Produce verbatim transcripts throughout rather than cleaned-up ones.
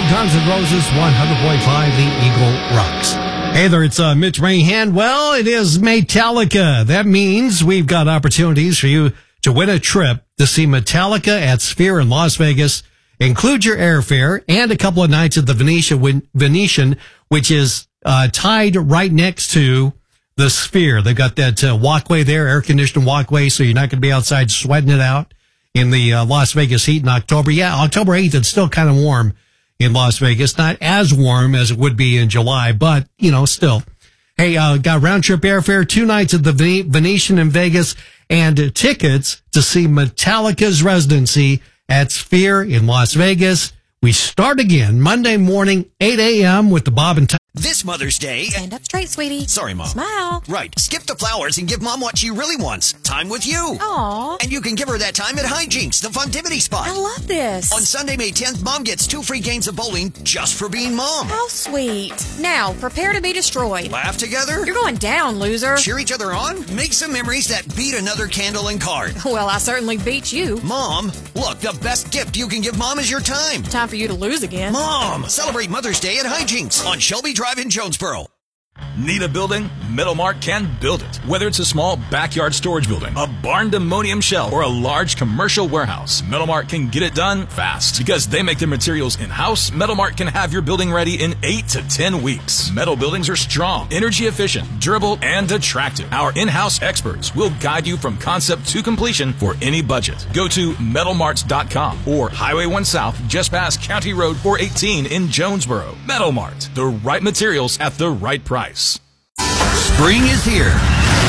Guns N' Roses, one hundred point five, The Eagle Rocks. Hey there, it's uh, Mitch Mahan. Well, it is Metallica. That means we've got opportunities for you to win a trip to see Metallica at Sphere in Las Vegas. Include your airfare and a couple of nights at the Venetian, Venetian which is uh, tied right next to the Sphere. They've got that uh, walkway there, air-conditioned walkway, so you're not going to be outside sweating it out in the uh, Las Vegas heat in October. Yeah, October eighth, it's still kind of warm in Las Vegas. Not as warm as it would be in July, but, you know, still. Hey, uh, got round-trip airfare, two nights at the Venetian in Vegas, and uh, tickets to see Metallica's residency at Sphere in Las Vegas. We start again Monday morning, eight a.m. with the Bob and Tom. This Mother's Day... Stand up straight, sweetie. Sorry, Mom. Smile. Right. Skip the flowers and give Mom what she really wants. Time with you. Aww. And you can give her that time at Hijinks, the Funtivity spot. I love this. On Sunday, May tenth, Mom gets two free games of bowling just for being Mom. How sweet. Now, prepare to be destroyed. Laugh together. You're going down, loser. Cheer each other on. Make some memories that beat another candle and card. Well, I certainly beat you. Mom, look, the best gift you can give Mom is your time. Time for you to lose again. Mom, celebrate Mother's Day at Hijinks on Shelby Drive in Jonesboro. Need a building? Metalmart can build it. Whether it's a small backyard storage building, a barn-demonium shell, or a large commercial warehouse, Metalmart can get it done fast. Because they make their materials in-house, Metalmart can have your building ready in eight to ten weeks. Metal buildings are strong, energy efficient, durable, and attractive. Our in-house experts will guide you from concept to completion for any budget. Go to metal marts dot com or Highway one South, just past County Road four eighteen in Jonesboro. Metalmart, the right materials at the right price. Spring is here.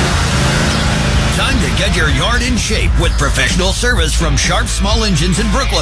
Time to get your yard in shape with professional service from Sharp Small Engines in Brooklyn.